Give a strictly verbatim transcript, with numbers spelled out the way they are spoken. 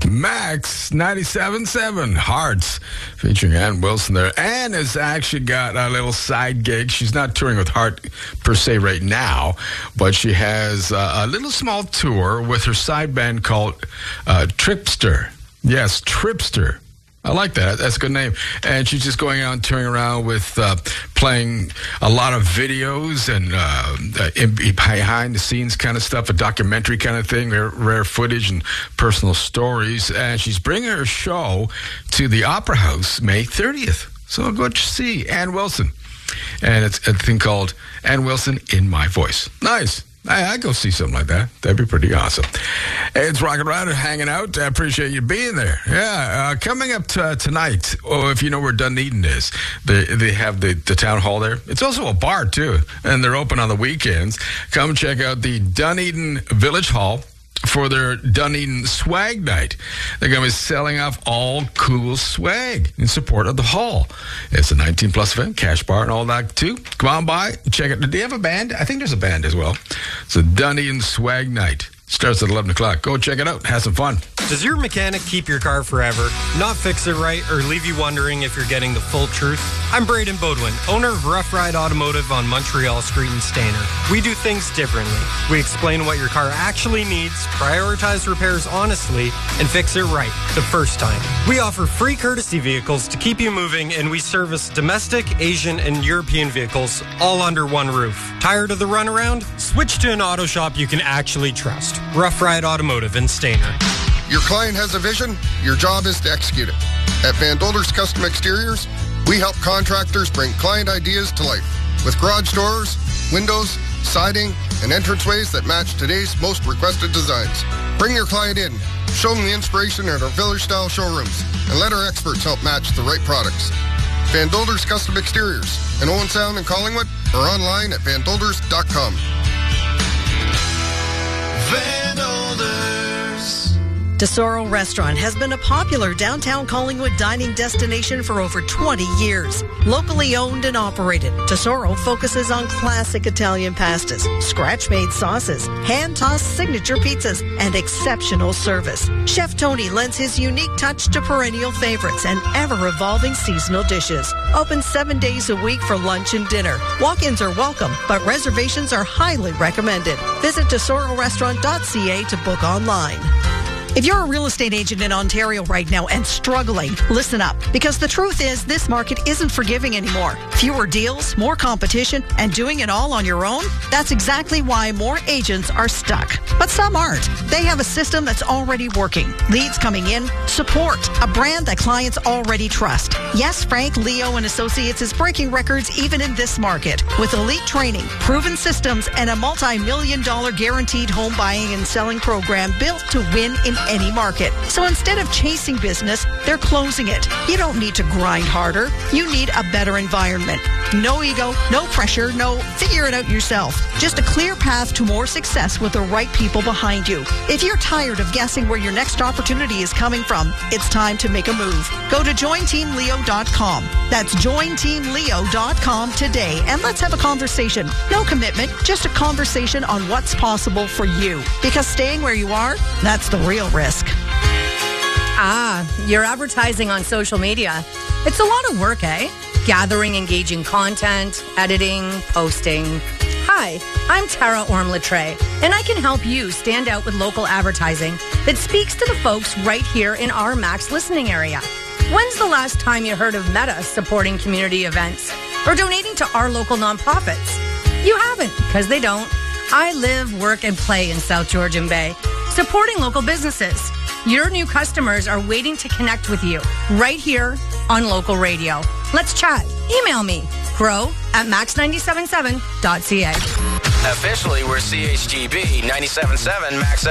Max ninety-seven point seven Hearts, featuring Ann Wilson there. Ann has actually got a little side gig. She's not touring with Heart per se right now, but she has uh, a little small tour with her side band called uh, Tripster. Yes, Tripster. I like that. That's a good name. And she's just going out and touring around with uh, playing a lot of videos and uh, in, behind the scenes kind of stuff, a documentary kind of thing, rare, rare footage and personal stories. And she's bringing her show to the Opera House May thirtieth. So go to see Ann Wilson. And it's a thing called Ann Wilson in My Voice. Nice. I, I'd go see something like that. That'd be pretty awesome. Hey, it's Rocket Rider hanging out. I appreciate you being there. Yeah, uh, coming up t- tonight, oh, if you know where Dunedin is, they they have the, the town hall there. It's also a bar, too, and they're open on the weekends. Come check out the Dunedin Village Hall for their Dunedin Swag Night. They're going to be selling off all cool swag in support of the hall. It's a nineteen plus event, cash bar and all that too. Come on by, check it. Do they have a band? I think there's a band as well. It's a Dunedin Swag Night. Starts at eleven o'clock. Go check it out. Have some fun. Does your mechanic keep your car forever, not fix it right, or leave you wondering if you're getting the full truth? I'm Braden Bodwin, owner of Rough Ride Automotive on Montreal Street in Stainer. We do things differently. We explain what your car actually needs, prioritize repairs honestly, and fix it right the first time. We offer free courtesy vehicles to keep you moving, and we service domestic, Asian, and European vehicles all under one roof. Tired of the runaround? Switch to an auto shop you can actually trust. Rough Ride Automotive in Stainer. Your client has a vision, your job is to execute it. At Van Dolders Custom Exteriors, we help contractors bring client ideas to life with garage doors, windows, siding, and entranceways that match today's most requested designs. Bring your client in, show them the inspiration at our village-style showrooms, and let our experts help match the right products. Van Dolders Custom Exteriors in Owen Sound and Collingwood, or online at van dolders dot com. Van Dolders. Tesoro Restaurant has been a popular downtown Collingwood dining destination for over twenty years. Locally owned and operated, Tesoro focuses on classic Italian pastas, scratch-made sauces, hand-tossed signature pizzas, and exceptional service. Chef Tony lends his unique touch to perennial favorites and ever-evolving seasonal dishes. Open seven days a week for lunch and dinner. Walk-ins are welcome, but reservations are highly recommended. Visit tesoro restaurant dot c a to book online. If you're a real estate agent in Ontario right now and struggling, listen up. Because the truth is, this market isn't forgiving anymore. Fewer deals, more competition, and doing it all on your own? That's exactly why more agents are stuck. But some aren't. They have a system that's already working. Leads coming in, support, a brand that clients already trust. Yes, Frank, Leo, and Associates is breaking records even in this market. With elite training, proven systems, and a multi-million dollar guaranteed home buying and selling program built to win in any market. So instead of chasing business, they're closing it. You don't need to grind harder. You need a better environment. No ego, no pressure, no figure it out yourself. Just a clear path to more success with the right people behind you. If you're tired of guessing where your next opportunity is coming from, it's time to make a move. Go to join team leo dot com. That's join team leo dot com today, and let's have a conversation. No commitment, just a conversation on what's possible for you. Because staying where you are, that's the real risk. Ah, you're advertising on social media. It's a lot of work, eh? Gathering engaging content, editing, posting. Hi, I'm Tara Orm-Latre, and I can help you stand out with local advertising that speaks to the folks right here in our Max listening area. When's the last time you heard of Meta supporting community events or donating to our local nonprofits? You haven't, because they don't. I live, work, and play in South Georgian Bay, supporting local businesses. Your new customers are waiting to connect with you right here on local radio. Let's chat. Email me, grow at max nine seven seven dot c a. Officially, we're C H G B ninety-seven point seven Max